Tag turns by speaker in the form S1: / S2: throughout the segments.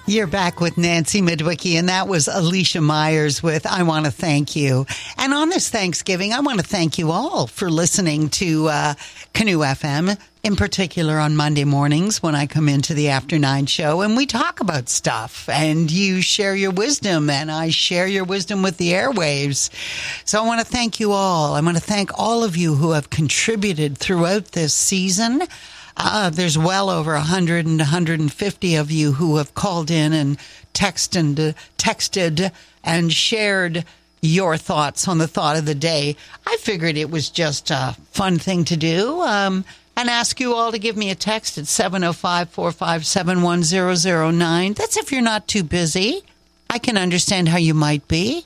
S1: You're back with Nancy Midwicki, and that was Alicia Myers with I Want to Thank You. And on this Thanksgiving, I want to thank you all for listening to Canoe FM, in particular on Monday mornings when I come into the After 9 show and we talk about stuff and you share your wisdom and I share your wisdom with the airwaves. So I want to thank you all. I want to thank all of you who have contributed throughout this season. There's well over 100 and 150 of you who have called in and texted and shared your thoughts on the thought of the day. I figured it was just a fun thing to do and ask you all to give me a text at 705-457-1009. That's if you're not too busy. I can understand how you might be.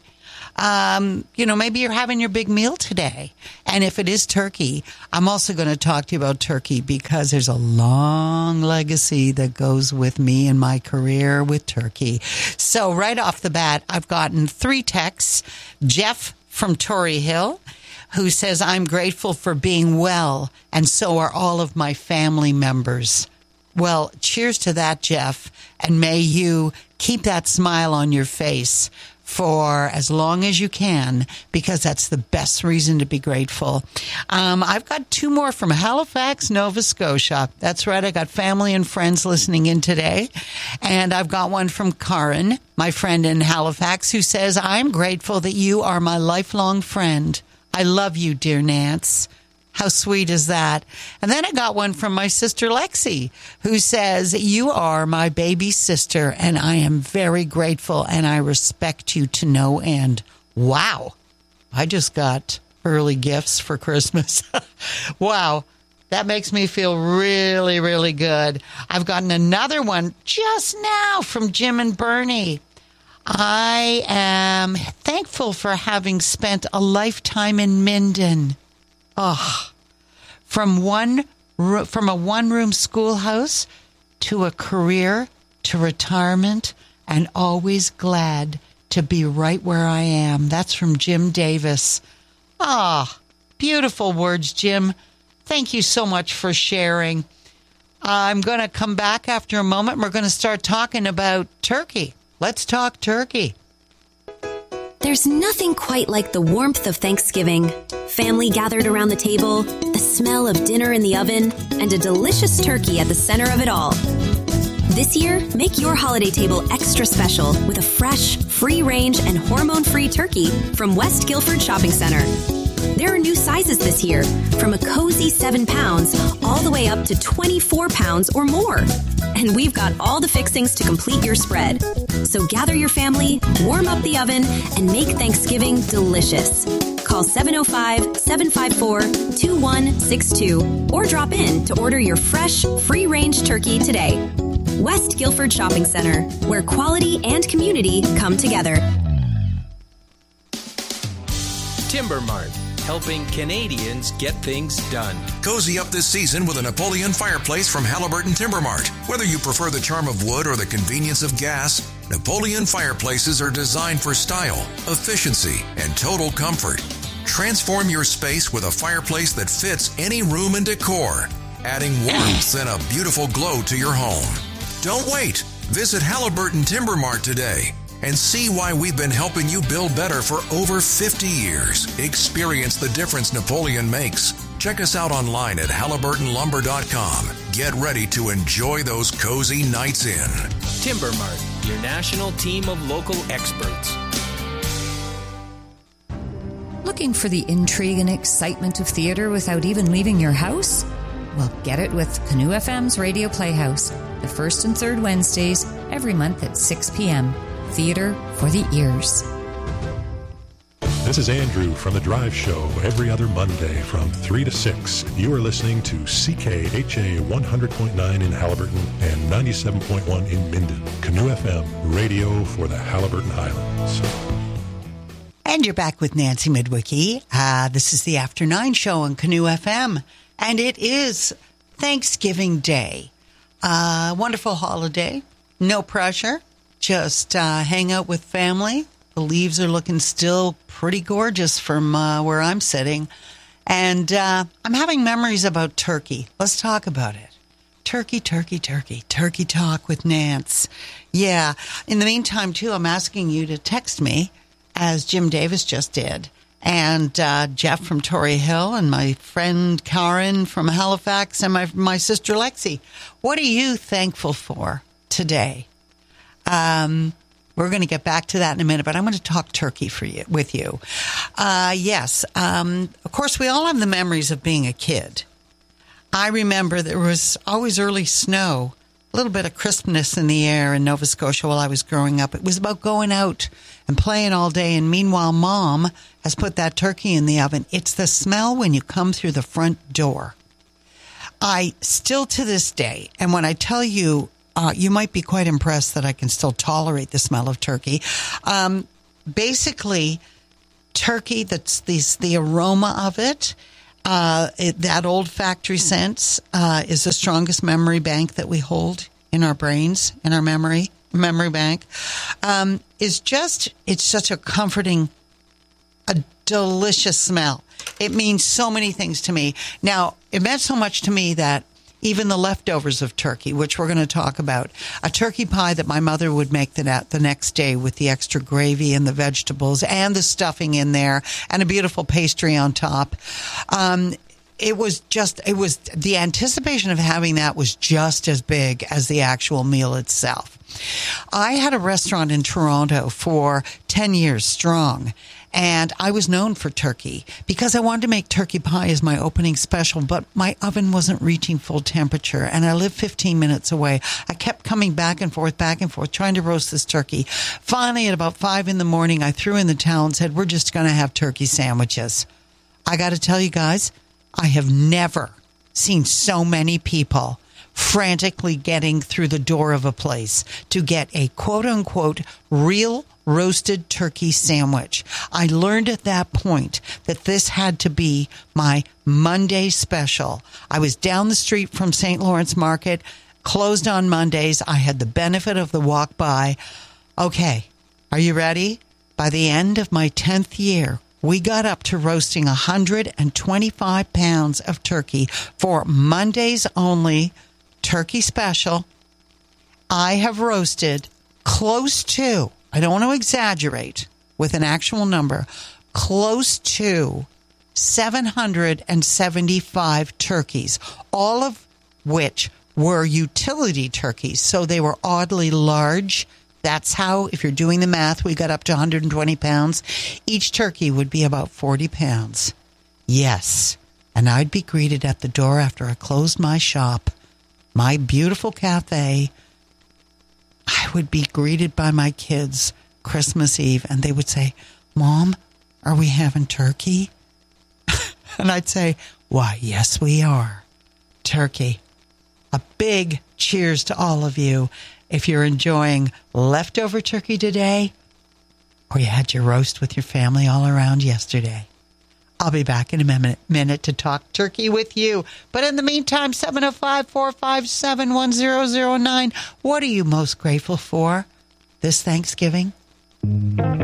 S1: Maybe you're having your big meal today. And if it is turkey, I'm also going to talk to you about turkey because there's a long legacy that goes with me and my career with turkey. So right off the bat, I've gotten 3 texts. Jeff from Torrey Hill, who says, I'm grateful for being well, and so are all of my family members. Well, cheers to that, Jeff, and may you keep that smile on your face for as long as you can, because that's the best reason to be grateful. I've got 2 more from Halifax, Nova Scotia. That's right, I got family and friends listening in today. And I've got one from Karen, my friend in Halifax, who says, I'm grateful that you are my lifelong friend. I love you, dear Nance. How sweet is that? And then I got one from my sister Lexi, who says, you are my baby sister, and I am very grateful, and I respect you to no end. Wow. I just got early gifts for Christmas. Wow. That makes me feel really, really good. I've gotten another one just now from Jim and Bernie. I am thankful for having spent a lifetime in Minden. Oh, from a one-room schoolhouse to a career to retirement, and always glad to be right where I am. That's from Jim Davis. Ah, beautiful words, Jim. Thank you so much for sharing. I'm going to come back after a moment. We're going to start talking about turkey. Let's talk turkey.
S2: There's nothing quite like the warmth of Thanksgiving. Family gathered around the table, the smell of dinner in the oven, and a delicious turkey at the center of it all. This year, make your holiday table extra special with a fresh, free-range, and hormone-free turkey from West Guilford Shopping Center. There are new sizes this year, from a cozy 7 pounds all the way up to 24 pounds or more. And we've got all the fixings to complete your spread. So gather your family, warm up the oven, and make Thanksgiving delicious. Call 705-754-2162 or drop in to order your fresh, free-range turkey today. West Guilford Shopping Center, where quality and community come together.
S3: Timber Mart, helping Canadians get things done.
S4: Cozy up this season with a Napoleon fireplace from Halliburton Timber Mart. Whether you prefer the charm of wood or the convenience of gas, Napoleon fireplaces are designed for style, efficiency, and total comfort. Transform your space with a fireplace that fits any room and decor, adding warmth and a beautiful glow to your home. Don't wait. Visit Halliburton Timber Mart today and see why we've been helping you build better for over 50 years. Experience the difference Napoleon makes. Check us out online at HalliburtonLumber.com. Get ready to enjoy those cozy nights in.
S3: Timber Mart, your national team of local experts.
S5: Looking for the intrigue and excitement of theater without even leaving your house? Well, get it with Canoe FM's Radio Playhouse, the first and third Wednesdays every month at 6 p.m. Theater for the ears.
S6: This is Andrew from The Drive Show every other Monday from 3 to 6. You are listening to CKHA 100.9 in Halliburton and 97.1 in Minden. Canoe FM, radio for the Halliburton Highlands.
S1: And you're back with Nancy Midwicki. This is the After 9 show on Canoe FM. And it is Thanksgiving Day. Wonderful holiday. No pressure. Just hang out with family. The leaves are looking still pretty gorgeous from where I'm sitting. And I'm having memories about turkey. Let's talk about it. Turkey talk with Nance. Yeah. In the meantime, too, I'm asking you to text me, as Jim Davis just did, and Jeff from Torrey Hill, and my friend Karen from Halifax, and my sister Lexi. What are you thankful for today? We're going to get back to that in a minute, but I'm going to talk turkey with you. Yes. Of course, we all have the memories of being a kid. I remember there was always early snow, a little bit of crispness in the air in Nova Scotia while I was growing up. It was about going out and playing all day, and meanwhile, Mom has put that turkey in the oven. It's the smell when you come through the front door. I still to this day, and when I tell you, you might be quite impressed that I can still tolerate the smell of turkey. Basically, turkey, the aroma of it, that old factory sense is the strongest memory bank that we hold in our brains, in our memory bank. It's such a comforting, a delicious smell. It means so many things to me. Now, it meant so much to me that even the leftovers of turkey, which we're going to talk about, a turkey pie that my mother would make the next day with the extra gravy and the vegetables and the stuffing in there and a beautiful pastry on top. It was the anticipation of having that was just as big as the actual meal itself. I had a restaurant in Toronto for 10 years strong, and I was known for turkey because I wanted to make turkey pie as my opening special, but my oven wasn't reaching full temperature, and I lived 15 minutes away. I kept coming back and forth, trying to roast this turkey. Finally, at about 5 in the morning, I threw in the towel and said, we're just going to have turkey sandwiches. I got to tell you guys, I have never seen so many people frantically getting through the door of a place to get a quote-unquote real roasted turkey sandwich. I learned at that point that this had to be my Monday special. I was down the street from St. Lawrence Market, closed on Mondays. I had the benefit of the walk by. Okay, are you ready? By the end of my 10th year, we got up to roasting 125 pounds of turkey for Mondays only turkey special. I have roasted close to, I don't want to exaggerate with an actual number, close to 775 turkeys, all of which were utility turkeys. So they were oddly large. That's how, if you're doing the math, we got up to 120 pounds. Each turkey would be about 40 pounds. Yes. And I'd be greeted at the door after I closed my shop, my beautiful cafe. I would be greeted by my kids Christmas Eve, and they would say, Mom, are we having turkey? And I'd say, why, yes, we are. Turkey. A big cheers to all of you. If you're enjoying leftover turkey today, or you had your roast with your family all around yesterday. I'll be back in a minute to talk turkey with you. But in the meantime, 705-457-1009. What are you most grateful for this Thanksgiving?